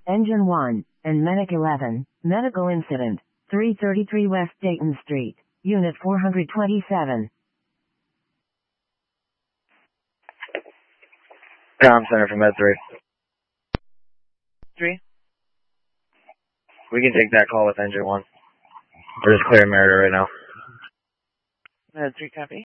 Engine 1, and Medic 11, medical incident, 333 West Dayton Street, Unit 427. Comm Center from Med 3. 3. We can take that call with Engine 1. We're just clearing Merida right now. Med 3 copy.